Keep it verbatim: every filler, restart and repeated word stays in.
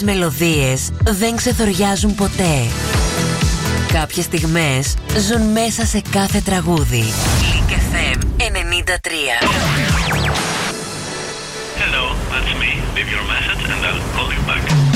Μελωδίες δεν ξεθοριάζουν ποτέ. Κάποιες στιγμές ζουν μέσα σε κάθε τραγούδι. Link εφ εμ ενενήντα τρία. Hello, that's me. Leave your message and I'll call you back.